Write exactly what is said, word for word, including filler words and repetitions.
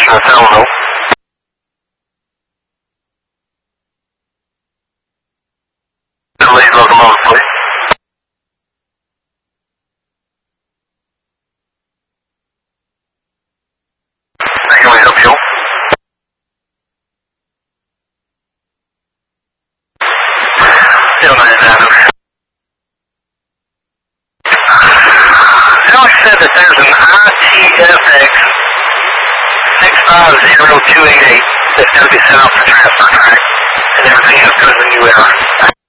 National Terminal. Lead locomotive, please. Thank you, we help you. Gentlemen, Adam. Alex said that there's an I T F X six five zero two eight eight that's going to be sent out for transfer track, and everything else goes in new era.